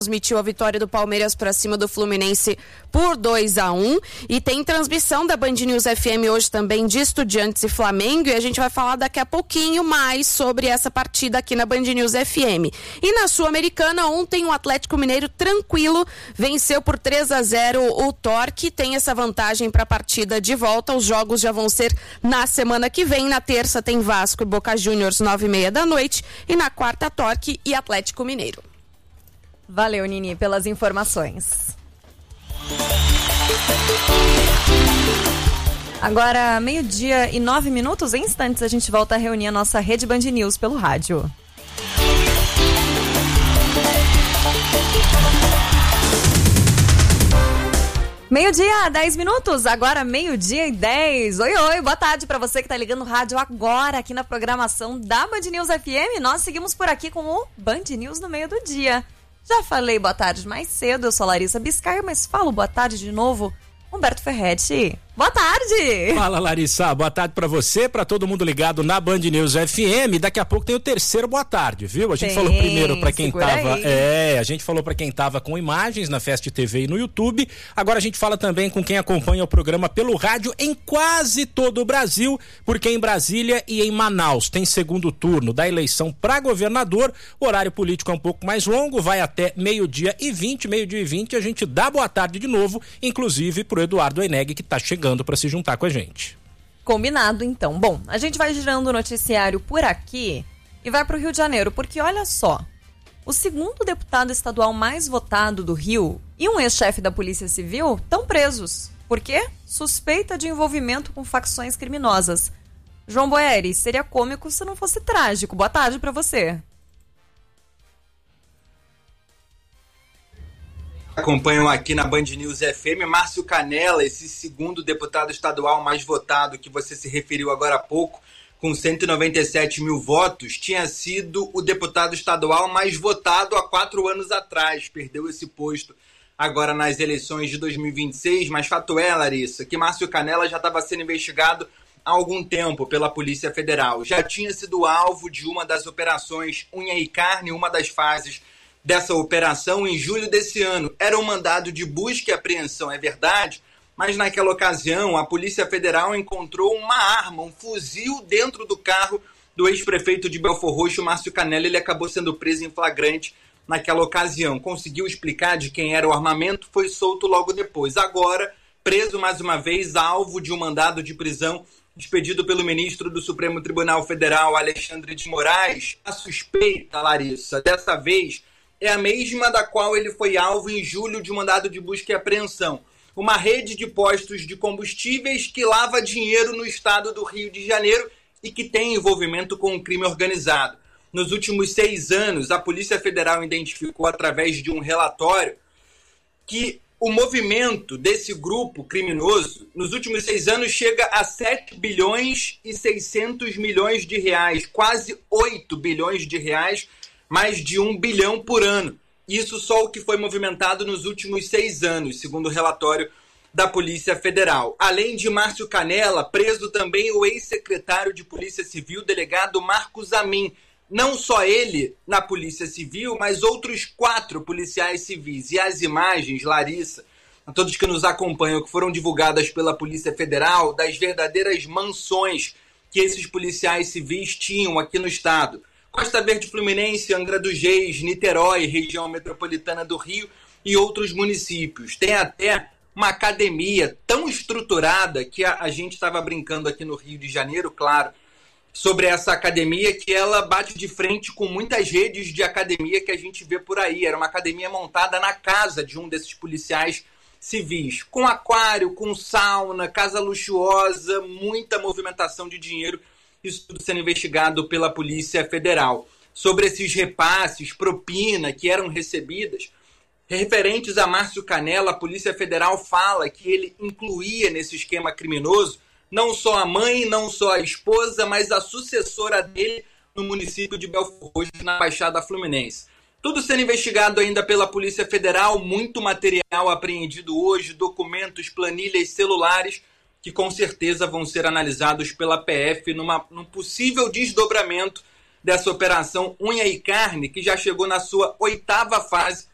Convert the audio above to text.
transmitiu a vitória do Palmeiras para cima do Fluminense por 2-1 e tem transmissão da Band News FM hoje também de Estudiantes e Flamengo, e a gente vai falar daqui a pouquinho mais sobre essa partida aqui na Band News FM. E na Sul-Americana, ontem o Atlético Mineiro tranquilo venceu por 3-0 o Torque, tem essa vantagem para a partida de volta. Os jogos já vão ser na semana que vem. Na terça tem Vasco e Boca Juniors 9h30 da noite e na quarta Torque e Atlético Mineiro. Valeu, Nini, pelas informações. Agora, 12:09, em instantes a gente volta a reunir a nossa Rede Band News pelo rádio. Meio-dia, 10 minutos, agora 12:10. Oi, boa tarde para você que tá ligando o rádio agora aqui na programação da Band News FM. Nós seguimos por aqui com o Band News no meio do dia. Já falei boa tarde mais cedo, eu sou Larissa Biscaia, mas falo boa tarde de novo, Humberto Ferretti. Boa tarde! Fala, Larissa, boa tarde pra você, pra todo mundo ligado na Band News FM. Daqui a pouco tem o terceiro boa tarde, viu? A gente falou primeiro pra quem tava... a gente falou pra quem tava com imagens na Fest TV e no YouTube. Agora a gente fala também com quem acompanha o programa pelo rádio em quase todo o Brasil, porque em Brasília e em Manaus tem segundo turno da eleição pra governador. O horário político é um pouco mais longo, vai até 12:20, a gente dá boa tarde de novo, inclusive pro Eduardo Eneg, que tá chegando para se juntar com a gente. Combinado, então. Bom, a gente vai girando o noticiário por aqui e vai para o Rio de Janeiro, porque olha só, o segundo deputado estadual mais votado do Rio e um ex-chefe da Polícia Civil estão presos. Por quê? Suspeita de envolvimento com facções criminosas. João Boeri, seria cômico se não fosse trágico. Boa tarde para você. Acompanham aqui na Band News FM, Márcio Canela, esse segundo deputado estadual mais votado que você se referiu agora há pouco, com 197 mil votos, tinha sido o deputado estadual mais votado há 4 anos atrás. Perdeu esse posto agora nas eleições de 2026, mas fato é, Larissa, que Márcio Canela já estava sendo investigado há algum tempo pela Polícia Federal. Já tinha sido alvo de uma das operações Unha e Carne, uma das fases dessa operação em julho desse ano. Era um mandado de busca e apreensão, é verdade, mas naquela ocasião a Polícia Federal encontrou uma arma, um fuzil dentro do carro do ex-prefeito de Belfor Roxo, Márcio Canela. Ele acabou sendo preso em flagrante naquela ocasião. Conseguiu explicar de quem era o armamento, foi solto logo depois. Agora, preso mais uma vez, alvo de um mandado de prisão expedido pelo ministro do Supremo Tribunal Federal, Alexandre de Moraes. A suspeita, Larissa, dessa vez é a mesma da qual ele foi alvo em julho de mandado de busca e apreensão. Uma rede de postos de combustíveis que lava dinheiro no estado do Rio de Janeiro e que tem envolvimento com o crime organizado. Nos últimos 6 anos, a Polícia Federal identificou através de um relatório que o movimento desse grupo criminoso, nos últimos 6 anos, chega a 7 bilhões e 600 milhões de reais, quase 8 bilhões de reais, mais de 1 bilhão por ano. Isso só o que foi movimentado nos últimos 6 anos, segundo o relatório da Polícia Federal. Além de Márcio Canela, preso também o ex-secretário de Polícia Civil, delegado Marcos Amin. Não só ele na Polícia Civil, mas outros 4 policiais civis. E as imagens, Larissa, a todos que nos acompanham, que foram divulgadas pela Polícia Federal, das verdadeiras mansões que esses policiais civis tinham aqui no estado. Costa Verde Fluminense, Angra dos Reis, Niterói, região metropolitana do Rio e outros municípios. Tem até uma academia tão estruturada que a gente estava brincando aqui no Rio de Janeiro, claro, sobre essa academia, que ela bate de frente com muitas redes de academia que a gente vê por aí. Era uma academia montada na casa de um desses policiais civis, com aquário, com sauna, casa luxuosa, muita movimentação de dinheiro. Isso tudo sendo investigado pela Polícia Federal. Sobre esses repasses, propina que eram recebidas, referentes a Márcio Canela, a Polícia Federal fala que ele incluía nesse esquema criminoso não só a mãe, não só a esposa, mas a sucessora dele no município de Belfor Roxo, na Baixada Fluminense. Tudo sendo investigado ainda pela Polícia Federal, muito material apreendido hoje, documentos, planilhas, celulares, que com certeza vão ser analisados pela PF num possível desdobramento dessa operação Unha e Carne, que já chegou na sua 8ª fase